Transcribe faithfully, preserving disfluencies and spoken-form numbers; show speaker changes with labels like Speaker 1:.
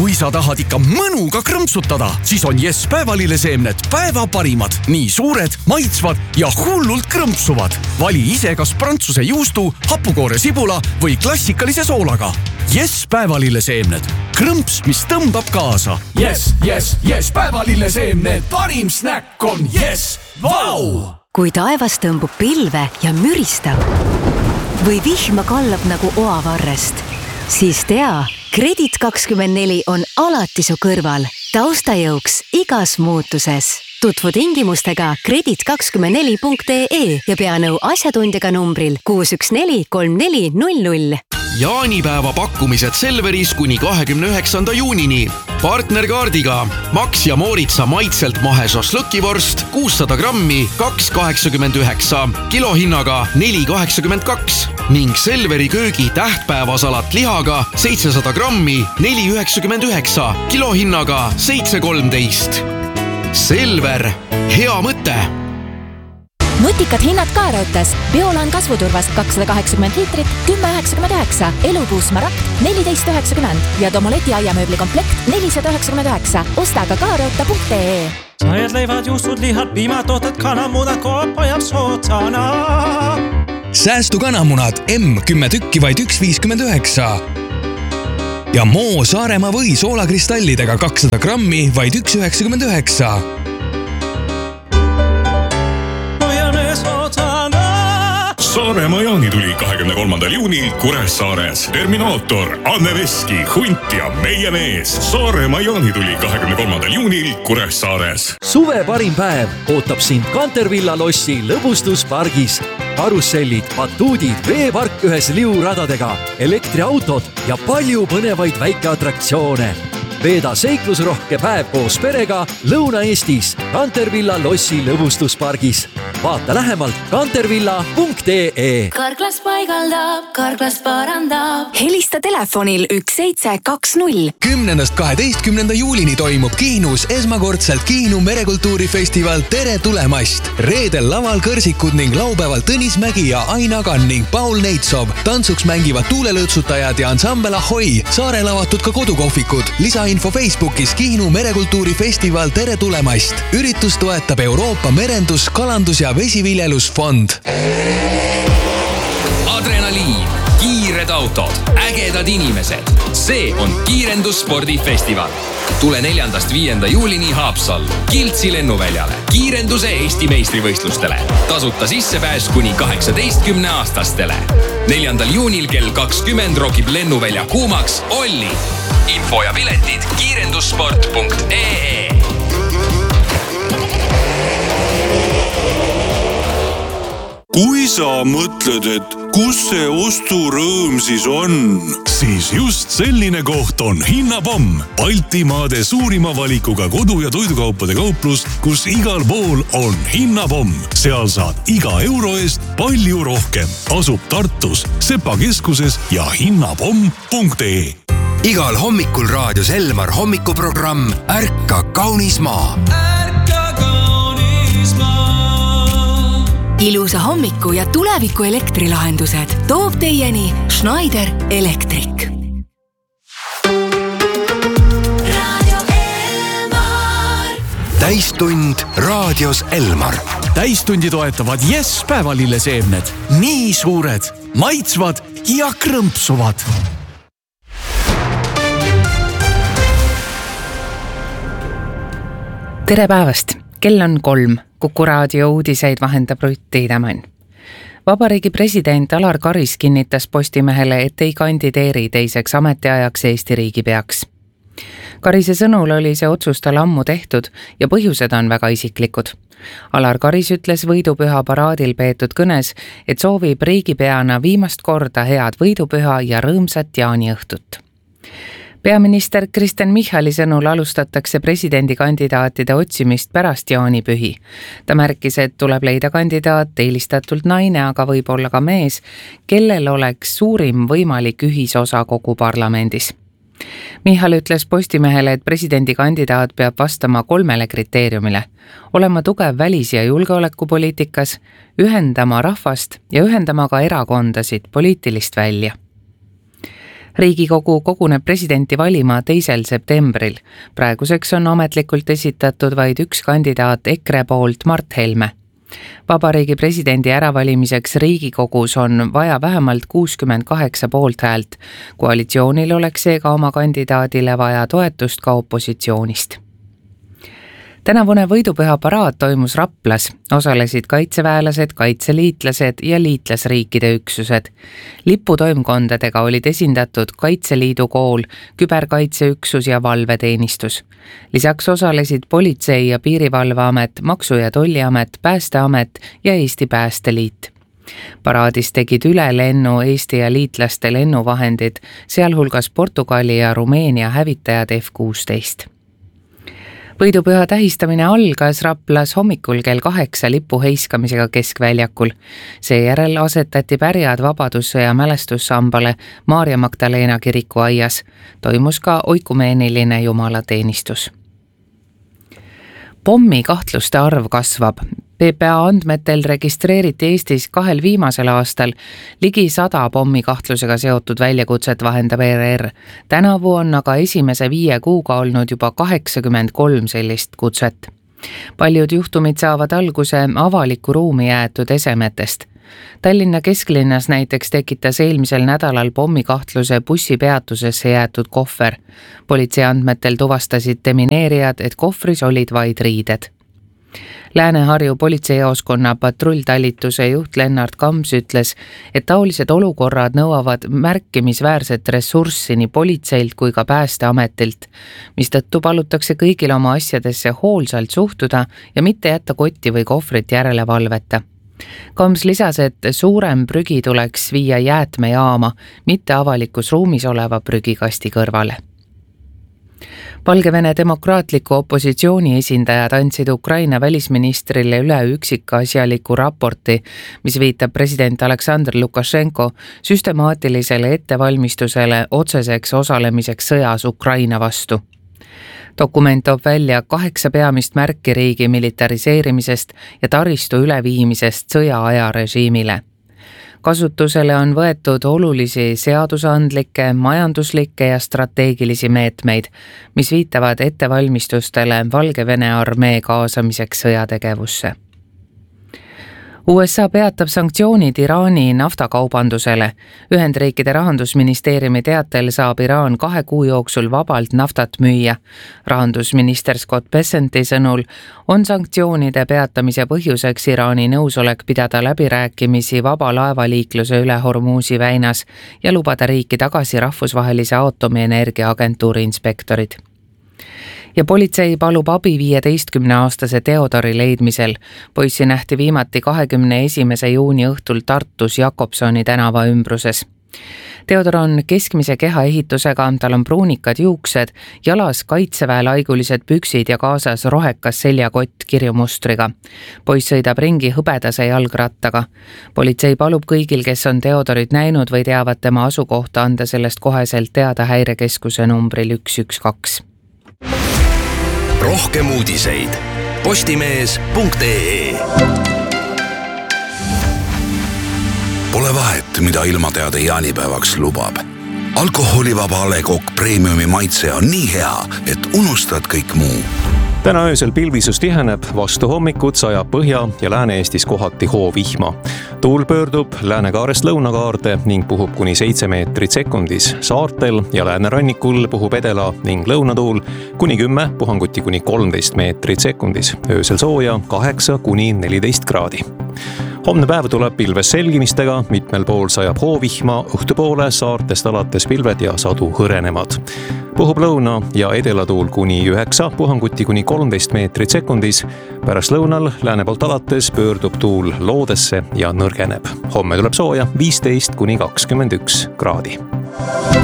Speaker 1: Kui sa tahad ikka mõnuga krõmpsutada, siis on Yes päevalilleseemned päeva parimad. Nii suured, maitsvad ja hullult krõmpsuvad. Vali ise kas prantsuse juustu, hapukoore sibula või klassikalise soolaga. Yes päevalilleseemned. Krõmps, mis tõmbab kaasa. Yes, yes, yes päevalilleseemned. Parim snäkk on Yes. Vau!
Speaker 2: Kui taevas tõmbub pilve ja müristab või vihma kallab nagu oavarrest, siis tea, Kredit kakskümmend neli on alati su kõrval, taustajõuks igas muutuses. Tutvu tingimustega kredit kakskümmend neli punkt ee ja pea nõu asjatundjaga numbril kuus üks neli kolm neli null null.
Speaker 3: Jaanipäeva pakkumised Selveris kuni kahekümne üheksanda juunini. Partnerkaardiga Max ja Mooritsa maitselt mahe šašlõkivorst kuussada grammi kaks kaheksakümmend üheksa, kilohinnaga neli kaheksakümmend kaks ning Selveri köögi tähtpäevasalat lihaga seitsesada grammi neli üheksakümmend üheksa, kilohinnaga seitse kolmteist. Selver, hea mõte!
Speaker 4: Nutikad hinnad ka Raudtees. Biolan kasvuturvast kakssada kaheksakümmend liitrit, kümme üheksakümmend üheksa, elupuus marakt neliteist üheksakümmend ja Domoleti aiamööbli komplekt nelisada üheksakümmend üheksa. Osta ka ka raudtee punkt ee.
Speaker 5: Sajad leivad, juustud, lihad, piimatooted, kanamunad, koop hoiab sootsana.
Speaker 6: Säästu kanamunad M kümme tükki vaid üks viiskümmend üheksa. Ja Moo Saaremaa või soolakristallidega kakssada grammi vaid üks üheksakümmend üheksa.
Speaker 7: Saaremaa jaanituli kahekümne kolmandal juunil Kuressaares. Terminaator, Anne Veski, Hunt ja meie mees. Saaremaa jaanituli kahekümne kolmandal juunil Kuressaares.
Speaker 8: Suve parim päev ootab sind Cantervilla lossi lõbustuspargis. Karussellid, batuudid, veepark ühes liuradadega, elektriautod ja palju põnevaid väikeatraktsioone. Veeda seiklusrohke päev koos perega Lõuna-Eestis Cantervilla lossi lõbustuspargis. Vaata lähemalt cantervilla punkt ee.
Speaker 9: Karklas paigaldab, Karklas parandab.
Speaker 2: Helista telefonil üks seitse kaks null.
Speaker 6: Kümnendast kaheteistkümnenda juulini toimub Kihnus esmakordselt Kihnu merekultuurifestival Tere tulemast. Reedel laval kõrsikud ning laupäeval Tõnis Mägi ja Aina Kann ning Paul Neitsov. Tantsuks mängivad tuulelõtsutajad ja ansambel Ahoi. Saare lavatud ka kodukohvikud. Lisainfo Facebookis Kihnu merekultuurifestival Tere tulemast. Üritus toetab Euroopa merendus, kalandus ja vesiviljelusfond.
Speaker 10: Adrenaliin, kiired autod, ägedad inimesed. See on Kiirendusspordifestival. Tule neljandast viienda juulini Haapsal, Kiltsi lennuväljale, kiirenduse Eesti meistrivõistlustele. Tasuta sissepääs kuni kaheksateistkümne aastastele. Neljandal juunil kell kakskümmend rokib lennuvälja kuumaks Olli. Info ja piletid kiirendussport punkt ee.
Speaker 7: Kui sa mõtled, et kus see osturõõm siis on, siis just selline koht on Hinnapomm. Baltimaade suurima valikuga kodu- ja toidukaupade kauplus, kus igal pool on Hinnapomm. Seal saad iga euro eest palju rohkem. Asub Tartus, Sepa keskuses ja hinnapomm punkt ee.
Speaker 11: Igal hommikul raadios Elmar hommikuprogramm Ärka kaunis maa.
Speaker 2: Ilusa hommiku ja tuleviku elektrilahendused toob teieni Schneider Electric.
Speaker 11: Täistund raadios Elmar.
Speaker 1: Täistundi toetavad Yes päevalilleseemned. Nii suured, maitsvad ja krõmpsuvad.
Speaker 12: Tere päevast! Kell on kolm. Kuku raadio uudiseid vahendab Rutt Tiidemann. Vabariigi president Alar Karis kinnitas Postimehele, et ei kandideeri teiseks ametiajaks Eesti riigipeaks. Karise sõnul oli see otsus tal ammu tehtud ja põhjused on väga isiklikud. Alar Karis ütles võidupüha paraadil peetud kõnes, et soovib riigipeana viimast korda head võidupüha ja rõõmsat jaaniõhtut. Peaminister Kristen Michali sõnul alustatakse presidendikandidaatide otsimist pärast jaanipühi. Ta märkis, et tuleb leida kandidaat, eelistatult naine, aga võib olla ka mees, kellel oleks suurim võimalik ühisosa kogu parlamendis. Michal ütles Postimehele, et presidendikandidaat peab vastama kolmele kriteeriumile. Olema tugev välis- ja julgeolekupoliitikas, ühendama rahvast ja ühendama ka erakondasid poliitilist välja. Riigikogu koguneb presidenti valima teisel septembril. Praeguseks on ametlikult esitatud vaid üks kandidaat EKRE poolt, Mart Helme. Vabariigi presidendi äravalimiseks Riigikogus on vaja vähemalt kuuskümmend kaheksa poolthäält. Koalitsioonil oleks seega oma kandidaadile vaja toetust ka opositsioonist. Tänavune võidupüha paraad toimus Raplas, osalesid kaitseväelased, kaitseliitlased ja liitlasriikide üksused. Liputoimkondadega olid esindatud Kaitseliidu kool, küberkaitseüksus ja valveteenistus. Lisaks osalesid Politsei- ja Piirivalveamet, Maksu- ja Tolliamet, Päästeamet ja Eesti Päästeliit. Paraadis tegid üle lennu Eesti ja liitlaste lennuvahendid, sealhulgas Portugali ja Rumeenia hävitajad F kuusteist. Võidupüha tähistamine algas Raplas hommikul kell kaheksa lipu heiskamisega Keskväljakul. Seejärel asetati pärjad Vabadussõja mälestussambale Maarja Magdalena kiriku aias. Toimus ka oikumeeniline jumalateenistus. Pommi kahtluste arv kasvab. P P A andmetel registreeriti Eestis kahel viimasel aastal ligi sada pommi kahtlusega seotud väljakutset, vahendab E R R. Tänavu on aga esimese viie kuuga olnud juba kaheksakümmend kolm sellist kutset. Paljud juhtumid saavad alguse avaliku ruumi jäetud esemetest. Tallinna kesklinnas näiteks tekitas eelmisel nädalal pommikahtluse bussipeatusesse jäetud kohver. Politsei andmetel tuvastasid demineerijad, et kohvris olid vaid riided. Lääne-Harju politseijaoskonna patrulltalituse juht Lennart Kams ütles, et taolised olukorrad nõuavad märkimisväärset ressurssi nii politseilt kui ka Päästeametilt, mistõttu palutakse kõigil oma asjadesse hoolsalt suhtuda ja mitte jätta kotti või kohvrit järelevalveta. Kams lisas, et suurem prügi tuleks viia jäätmejaama, mitte avalikus ruumis oleva prügikasti kõrvale. Valgevene demokraatliku opositsiooni esindajad andsid Ukraina välisministrile üle üksikasjaliku raporti, mis viitab president Aleksandr Lukašenko süstemaatilisele ettevalmistusele otseseks osalemiseks sõjas Ukraina vastu. Dokument toob välja kaheksa peamist märki riigi militariseerimisest ja taristu üleviimisest sõjaaja režiimile. Kasutusele on võetud olulisi seadusandlikke, majanduslikke ja strateegilisi meetmeid, mis viitavad ettevalmistustele Valgevene armee kaasamiseks sõjategevusse. U S A peatab sanktsioonid Iraani naftakaubandusele. Ühendriikide rahandusministeeriumi teatel saab Iraan kahe kuu jooksul vabalt naftat müüa. Rahandusminister Scott Bessenti sõnul on sanktsioonide peatamise põhjuseks Iraani nõusolek pidada läbirääkimisi vaba laevaliikluse üle Hormuzi väinas ja lubada riiki tagasi rahvusvahelise aatomienergia agentuuri inspektorid. Ja politsei palub abi viieteistkümneaastase Theodori leidmisel. Poissi nähti viimati kahekümne esimese juuni õhtul Tartus Jakobsoni tänava ümbruses. Theodor on keskmise kehaehitusega, tal on pruunikad juuksed, jalas kaitseväe laigulised püksid ja kaasas rohekas seljakott kirjumustriga. Poiss sõidab ringi hõbedase jalgrattaga. Politsei palub kõigil, kes on Theodorit näinud või teavad tema asukohta, anda sellest koheselt teada häirekeskuse numbril üks üks kaks.
Speaker 11: Rohkem uudiseid postimees punkt ee. Pole vahet, mida ilmateade jaanipäevaks lubab. Alkoholivaba A Le Coq Premiumi maitse on nii hea, et unustad kõik muu.
Speaker 13: Täna öösel pilvisus tiheneb, vastu hommikut sajab Põhja- ja Lääne-Eestis kohati hoovihma. Tuul pöördub läänekaarest lõunakaarde ning puhub kuni seitse meetrit sekundis. Saartel ja läänerannikul puhub edela ning lõunatuul kuni kümme, puhanguti kuni kolmteist meetrit sekundis. Öösel sooja kaheksa kuni neliteist kraadi. Homne päev tuleb pilves selgimistega, mitmel pool sajab hoovihma, õhtupoole saartest alates pilved ja sadu hõrenevad. Puhub lõuna ja edelatuul kuni üheksa, puhanguti kuni kolmteist meetrit sekundis. Pärast lõunal lääne poolt alates pöördub tuul loodesse ja nõrgeneb. Homme tuleb sooja viisteist kuni kakskümmend üks kraadi.